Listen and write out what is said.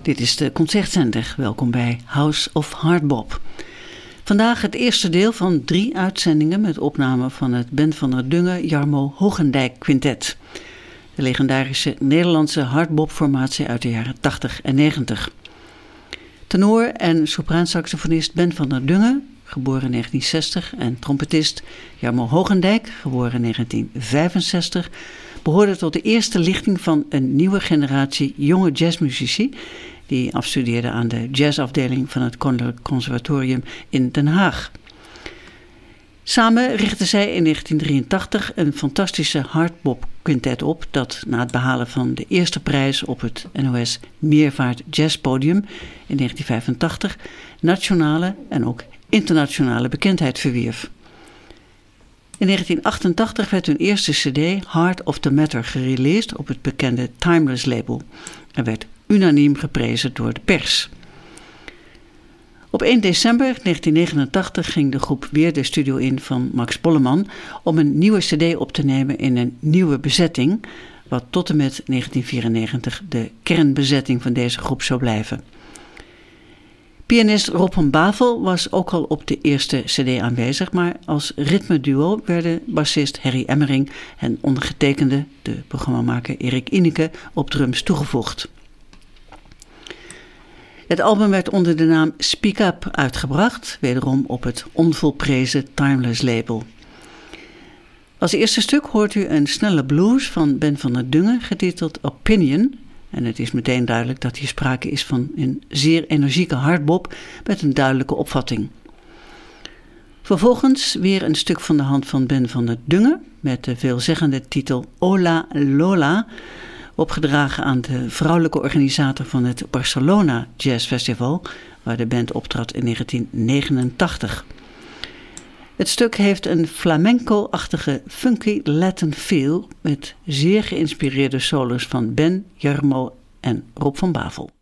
Dit is de Concertzender. Welkom bij House of Hardbop. Vandaag het eerste deel van 3 uitzendingen met opname van het Ben van der Dungen Jarmo Hogendijk Quintet. De legendarische Nederlandse hardbop-formatie uit de jaren 80 en 90. Tenor en sopraansaxofonist Ben van der Dungen, geboren in 1960, en trompetist Jarmo Hogendijk, geboren in 1965, behoorde tot de eerste lichting van een nieuwe generatie jonge jazzmuzici die afstudeerde aan de jazzafdeling van het Koninklijk Conservatorium in Den Haag. Samen richtten zij in 1983 een fantastische hardbop quintet op dat na het behalen van de eerste prijs op het NOS Meervaart Jazzpodium in 1985 nationale en ook internationale bekendheid verwierf. In 1988 werd hun eerste cd Heart of the Matter gereleased op het bekende Timeless label en werd unaniem geprezen door de pers. Op 1 december 1989 ging de groep weer de studio in van Max Bolleman om een nieuwe cd op te nemen in een nieuwe bezetting, wat tot en met 1994 de kernbezetting van deze groep zou blijven. Pianist Rob van Bavel was ook al op de eerste cd aanwezig, maar als ritmeduo werden bassist Harry Emmering en ondergetekende, de programmamaker Erik Ineke, op drums toegevoegd. Het album werd onder de naam Speak Up uitgebracht, wederom op het onvolprezen Timeless label. Als eerste stuk hoort u een snelle blues van Ben van der Dungen, getiteld Opinion. En het is meteen duidelijk dat hier sprake is van een zeer energieke hardbop met een duidelijke opvatting. Vervolgens weer een stuk van de hand van Ben van der Dungen met de veelzeggende titel Ola Lola, opgedragen aan de vrouwelijke organisator van het Barcelona Jazz Festival, waar de band optrad in 1989. Het stuk heeft een flamenco-achtige funky Latin feel met zeer geïnspireerde solos van Ben, Jarmo en Rob van Bavel.